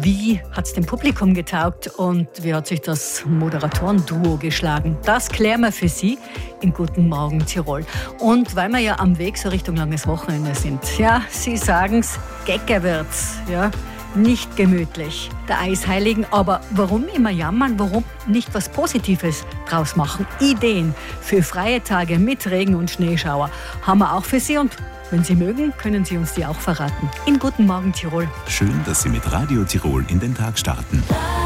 Wie hat es dem Publikum getaugt und wie hat sich das Moderatoren-Duo geschlagen? Das klären wir für Sie in Guten Morgen Tirol. Und weil wir ja am Weg so Richtung langes Wochenende sind, ja, Sie sagen's, Gecker wird's, ja, nicht gemütlich, der Eisheiligen. Aber warum immer jammern? Warum nicht was Positives draus machen? Ideen für freie Tage mit Regen und Schneeschauer haben wir auch für Sie. Und wenn Sie mögen, können Sie uns die auch verraten. In Guten Morgen Tirol. Schön, dass Sie mit Radio Tirol in den Tag starten.